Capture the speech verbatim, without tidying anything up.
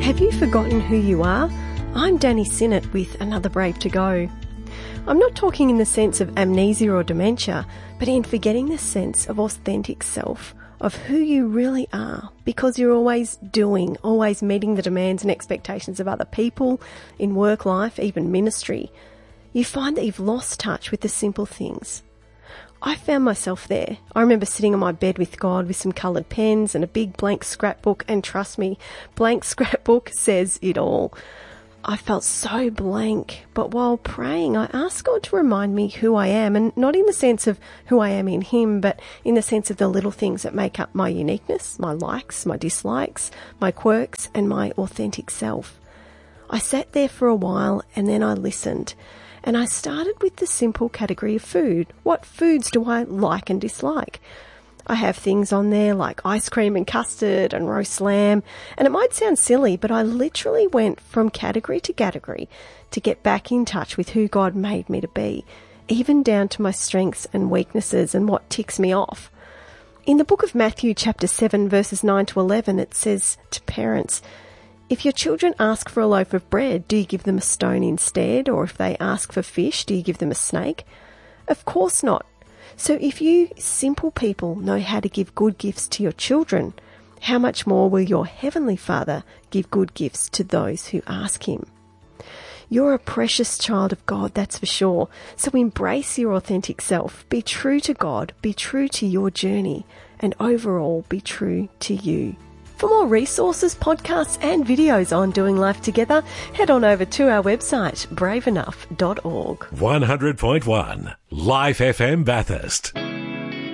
Have you forgotten who you are? I'm Danny Sinnott with Another Brave to Go. I'm not talking in the sense of amnesia or dementia, but in forgetting the sense of authentic self, of who you really are, because you're always doing, always meeting the demands and expectations of other people, in work life, even ministry. You find that you've lost touch with the simple things. I found myself there. I remember sitting on my bed with God with some coloured pens and a big blank scrapbook, and trust me, blank scrapbook says it all. I felt so blank, but while praying, I asked God to remind me who I am, and not in the sense of who I am in Him, but in the sense of the little things that make up my uniqueness, my likes, my dislikes, my quirks, and my authentic self. I sat there for a while, and then I listened. And I started with the simple category of food. What foods do I like and dislike? I have things on there like ice cream and custard and roast lamb. And it might sound silly, but I literally went from category to category to get back in touch with who God made me to be, even down to my strengths and weaknesses and what ticks me off. In the book of Matthew chapter seven verses nine to eleven, it says to parents, "If your children ask for a loaf of bread, do you give them a stone instead? Or if they ask for fish, do you give them a snake? Of course not. So if you simple people know how to give good gifts to your children, how much more will your heavenly Father give good gifts to those who ask Him?" You're a precious child of God, that's for sure. So embrace your authentic self. Be true to God, be true to your journey, and overall be true to you. For more resources, podcasts and videos on doing life together, head on over to our website, brave enough dot org. one hundred point one Life F M Bathurst.